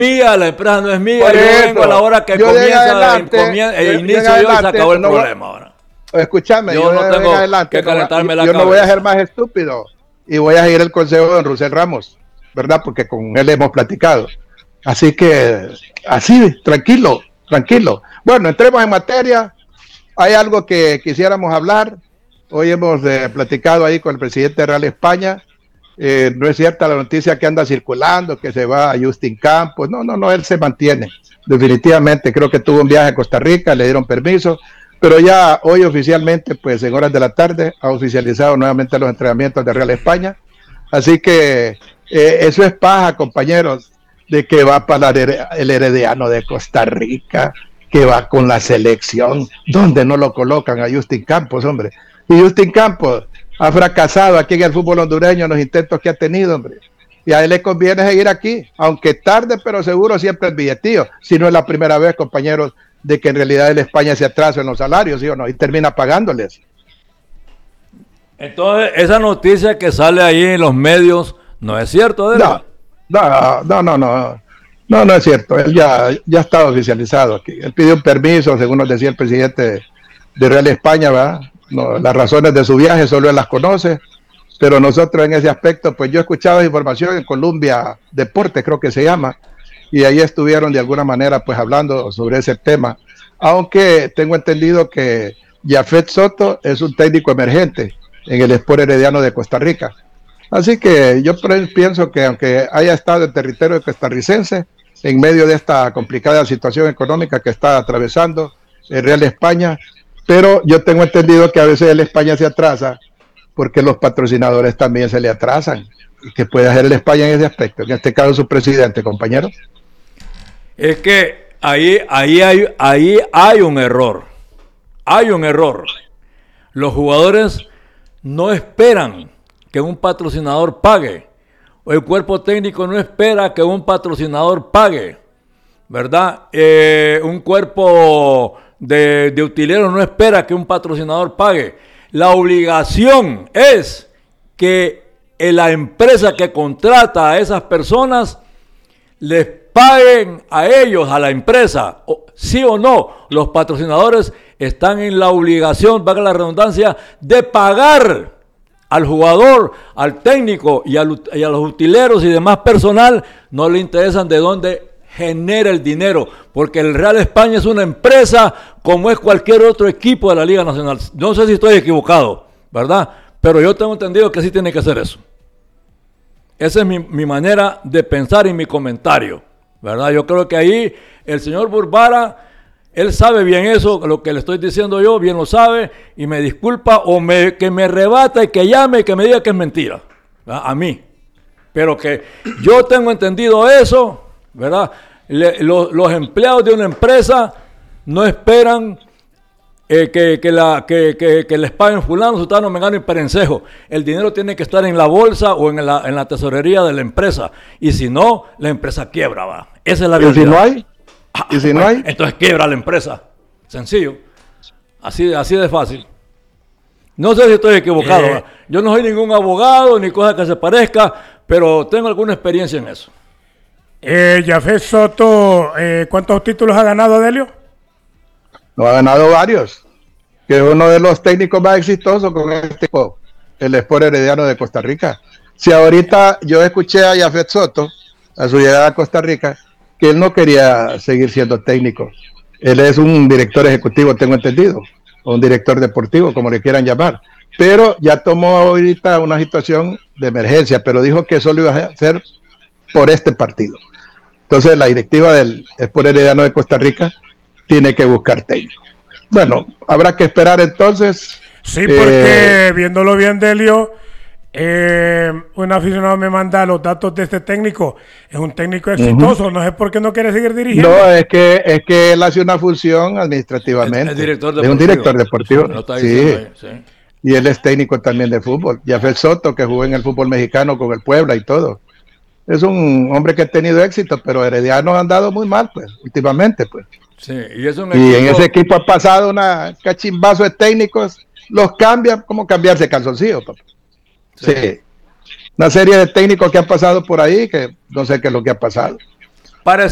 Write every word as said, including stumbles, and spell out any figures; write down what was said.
mía, la empresa no es mía, Por yo eso, vengo a la hora que yo de comienza adelante, el, comien- el yo- yo inicio de yo y se adelante, acabó el no voy- problema ahora. Escúchame, Yo yo, no de tengo en adelante que no voy- calentarme la yo no voy a cabeza. ser más estúpido y voy a seguir el consejo de Rusel Ramos, ¿verdad? Porque con él hemos platicado. Así que, así, tranquilo, tranquilo. Bueno, entremos en materia. Hay algo que quisiéramos hablar. Hoy hemos eh, platicado ahí con el presidente de Real España. Eh, no es cierta la noticia que anda circulando, que se va a Justin Campos. No, no, no, él se mantiene. Definitivamente, creo que tuvo un viaje a Costa Rica, le dieron permiso, pero ya hoy oficialmente, pues en horas de la tarde, ha oficializado nuevamente los entrenamientos de Real España. Así que eh, eso es paja, compañeros, de que va para el Herediano de Costa Rica, que va con la selección, donde no lo colocan a Justin Campos, hombre. Y Justin Campos ha fracasado aquí en el fútbol hondureño en los intentos que ha tenido, hombre. Y a él le conviene seguir aquí, aunque tarde, pero seguro siempre el billetío. Si no es la primera vez, compañeros, de que en realidad en España se atrasa en los salarios, ¿sí o no? Y termina pagándoles. Entonces, esa noticia que sale ahí en los medios, ¿no es cierto? No, no, no, no, no. No, no es cierto. Él ya, ya está oficializado aquí. Él pidió un permiso, según nos decía el presidente de Real España, ¿verdad? No, las razones de su viaje solo él las conoce. Pero nosotros en ese aspecto, pues yo he escuchado información en Columbia Deporte, creo que se llama, y ahí estuvieron de alguna manera pues hablando sobre ese tema, aunque tengo entendido que Jafet Soto es un técnico emergente en el Sport Herediano de Costa Rica. Así que yo pienso que aunque haya estado en territorio costarricense, en medio de esta complicada situación económica que está atravesando el Real España, pero yo tengo entendido que a veces el España se atrasa porque los patrocinadores también se le atrasan. ¿Qué puede hacer el España en ese aspecto? En este caso su presidente, compañero. Es que ahí, ahí, hay, ahí hay un error. Hay un error. Los jugadores no esperan que un patrocinador pague. O el cuerpo técnico no espera que un patrocinador pague. ¿Verdad? Eh, un cuerpo de, de utileros no espera que un patrocinador pague. La obligación es que la empresa que contrata a esas personas les paguen a ellos, a la empresa, sí o no. Los patrocinadores están en la obligación, valga la redundancia, de pagar al jugador, al técnico y a, y a los utileros y demás personal. No le interesan de dónde genera el dinero, porque el Real España es una empresa como es cualquier otro equipo de la Liga Nacional. No sé si estoy equivocado, ¿verdad? Pero yo tengo entendido que sí tiene que hacer eso. Esa es mi, mi manera de pensar y mi comentario, ¿verdad? Yo creo que ahí el señor Burbara, él sabe bien eso, lo que le estoy diciendo yo, bien lo sabe, y me disculpa, o me, que me rebata y que llame y que me diga que es mentira, ¿verdad? A mí. Pero que yo tengo entendido eso, ¿verdad? Le, lo, los empleados de una empresa no esperan eh, que, que, la, que, que, que les paguen fulano, sutano, mengano y perencejo. El dinero tiene que estar en la bolsa o en la, en la tesorería de la empresa. Y si no, la empresa quiebra, va. Esa es la realidad. ¿Y si no hay? Ah, ¿Y si pues, no hay? entonces quiebra la empresa. Sencillo. Así, así de fácil. No sé si estoy equivocado. Eh. Yo no soy ningún abogado ni cosa que se parezca, pero tengo alguna experiencia en eso. Eh, Jafet Soto, eh, ¿cuántos títulos ha ganado Delio? No, ha ganado varios, que es uno de los técnicos más exitosos con este equipo, el Sport Herediano de Costa Rica. Si ahorita yo escuché a Jafet Soto, a su llegada a Costa Rica, que él no quería seguir siendo técnico. Él es un director ejecutivo, tengo entendido, o un director deportivo, como le quieran llamar. Pero ya tomó ahorita una situación de emergencia, pero dijo que eso lo iba a hacer por este partido. Entonces la directiva del Sport Herediano de Costa Rica tiene que buscar técnico. Bueno, habrá que esperar entonces. Sí, porque eh, viéndolo bien, Delio, eh, un aficionado me manda los datos de este técnico. Es un técnico exitoso, uh-huh. No sé por qué no quiere seguir dirigiendo. No, es que, es que él hace una función administrativamente. El, el director es un director deportivo. Sí, ahí, sí. Y él es técnico también de fútbol. Jafet Soto, que jugó en el fútbol mexicano con el Puebla y todo. Es un hombre que ha tenido éxito, pero Herediano ha andado muy mal, pues, últimamente, pues. Sí, y, es un y equipo... en ese equipo ha pasado una cachimbazo de técnicos, los cambian como cambiarse calzoncillo, papá. Sí. sí. Una serie de técnicos que han pasado por ahí que no sé qué es lo que ha pasado. Parece